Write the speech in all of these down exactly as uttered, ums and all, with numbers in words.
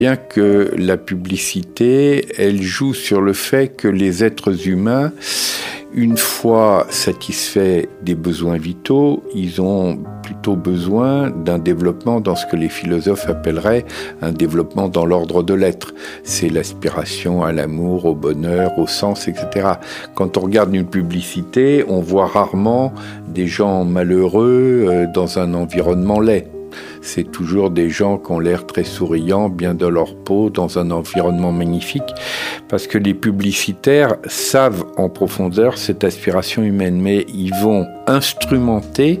Bien que la publicité, elle joue sur le fait que les êtres humains, une fois satisfaits des besoins vitaux, ils ont plutôt besoin d'un développement dans ce que les philosophes appelleraient un développement dans l'ordre de l'être. C'est l'aspiration à l'amour, au bonheur, au sens, et cetera. Quand on regarde une publicité, on voit rarement des gens malheureux euh, dans un environnement laid. C'est toujours des gens qui ont l'air très souriants, bien dans leur peau, dans un environnement magnifique, parce que les publicitaires savent en profondeur cette aspiration humaine, mais ils vont instrumenter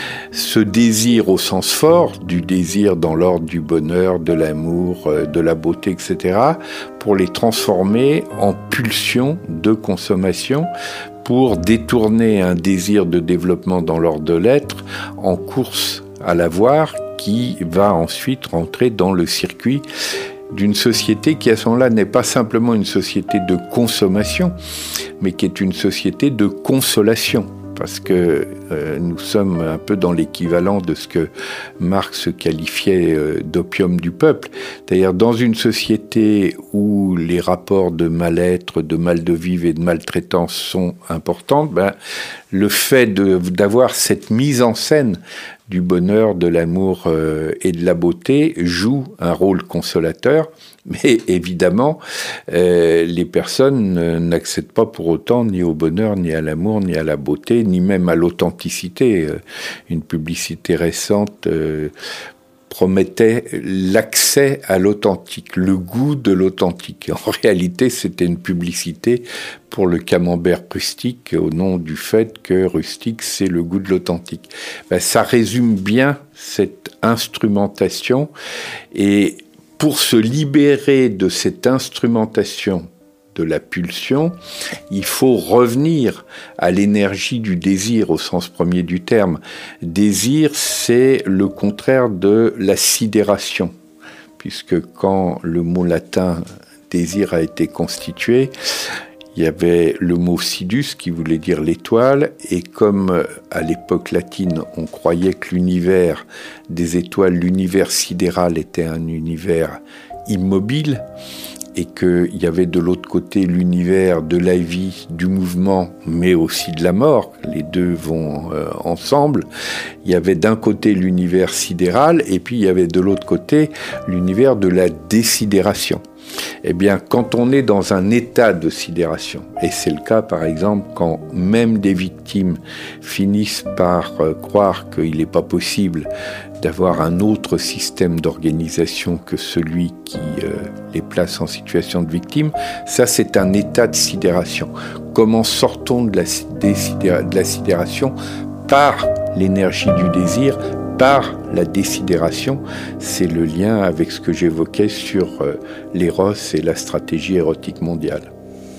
ce désir au sens fort, du désir dans l'ordre du bonheur, de l'amour, de la beauté, et cetera, pour les transformer en pulsions de consommation, pour détourner un désir de développement dans l'ordre de l'être en course à l'avoir, qui va ensuite rentrer dans le circuit d'une société qui à ce moment-là n'est pas simplement une société de consommation, mais qui est une société de consolation. Parce que euh, nous sommes un peu dans l'équivalent de ce que Marx qualifiait euh, d'opium du peuple. C'est-à-dire dans une société où les rapports de mal-être, de mal de vivre et de maltraitance sont importants, ben, le fait de, d'avoir cette mise en scène du bonheur, de l'amour euh, et de la beauté joue un rôle consolateur. Mais évidemment, euh, les personnes euh, n'accèdent pas pour autant ni au bonheur, ni à l'amour, ni à la beauté, ni même à l'authenticité. Euh, une publicité récente euh, promettait l'accès à l'authentique, le goût de l'authentique. En réalité, c'était une publicité pour le camembert rustique, au nom du fait que rustique, c'est le goût de l'authentique. Ben, ça résume bien cette instrumentation, et pour se libérer de cette instrumentation de la pulsion, il faut revenir à l'énergie du désir au sens premier du terme. Désir, c'est le contraire de la sidération, puisque quand le mot latin désir a été constitué, il y avait le mot sidus qui voulait dire l'étoile, et comme à l'époque latine on croyait que l'univers des étoiles, l'univers sidéral était un univers immobile, et qu'il y avait de l'autre côté l'univers de la vie, du mouvement, mais aussi de la mort, les deux vont euh, ensemble. Il y avait d'un côté l'univers sidéral, et puis il y avait de l'autre côté l'univers de la désidération. Eh bien, quand on est dans un état de sidération, et c'est le cas par exemple quand même des victimes finissent par euh, croire qu'il n'est pas possible d'avoir un autre système d'organisation que celui qui euh, les place en situation de victime, ça c'est un état de sidération. Comment sortons de la, désidéra- de la sidération? Par l'énergie du désir, par la désidération. C'est le lien avec ce que j'évoquais sur euh, l'éros et la stratégie érotique mondiale.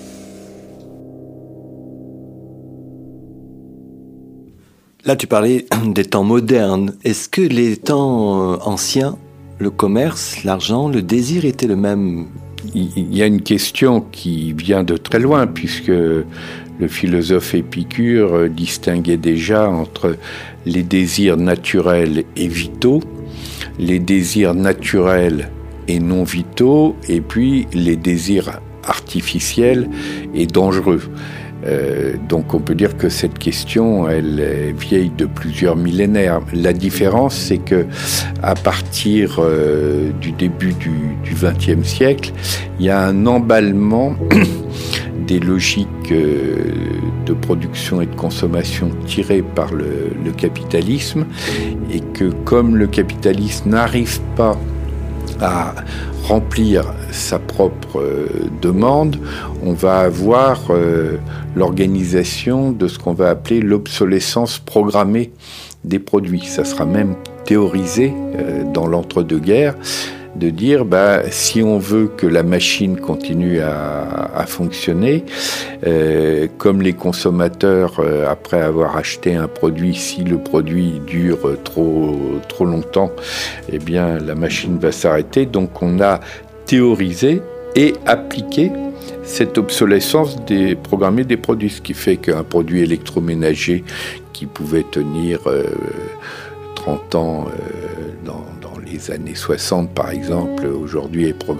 Là, tu parlais des temps modernes. Est-ce que les temps anciens, le commerce, l'argent, le désir étaient le même? Il y a une question qui vient de très loin, puisque le philosophe Épicure distinguait déjà entre les désirs naturels et vitaux, les désirs naturels et non vitaux, et puis les désirs artificiels et dangereux. Euh, donc on peut dire que cette question, elle est vieille de plusieurs millénaires. La différence, c'est que à partir euh, du début du, du vingtième siècle, il y a un emballement des logiques euh, de production et de consommation tirées par le, le capitalisme, et que comme le capitalisme n'arrive pas à remplir sa propre euh, demande, on va avoir euh, l'organisation de ce qu'on va appeler l'obsolescence programmée des produits. Ça sera même théorisé euh, dans l'entre-deux-guerres, de dire bah, si on veut que la machine continue à, à fonctionner, euh, comme les consommateurs, euh, après avoir acheté un produit, si le produit dure trop, trop longtemps, eh bien la machine va s'arrêter. Donc on a théorisé et appliqué cette obsolescence des, programmée des produits, ce qui fait qu'un produit électroménager qui pouvait tenir euh, trente ans euh, dans, dans les les années soixante, par exemple, aujourd'hui est programmée